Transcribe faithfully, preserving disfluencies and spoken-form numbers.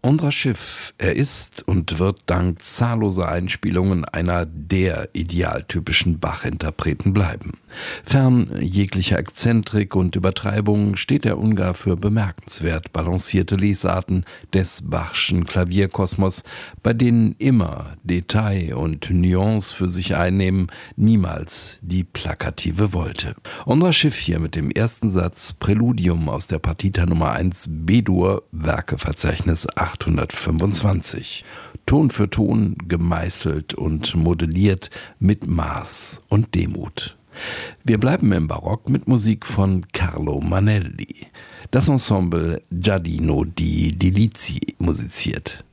Unser Schiff, er ist und wird dank zahlloser Einspielungen einer der idealtypischen Bach-Interpreten bleiben. Fern jeglicher Exzentrik und Übertreibung steht der Ungar für bemerkenswert balancierte Lesarten des Bachschen Klavierkosmos, bei denen immer Detail und Nuance für sich einnehmen, niemals die plakative Wolte. Unser Schiff hier mit dem ersten Satz Präludium aus der Partita Nummer eins B-Dur, Werkeverzeichnis achthundertfünfundzwanzig. Ton für Ton gemeißelt und modelliert mit Maß und Demut. Wir bleiben im Barock mit Musik von Carlo Manelli. Das Ensemble Giardino di Delizie musiziert.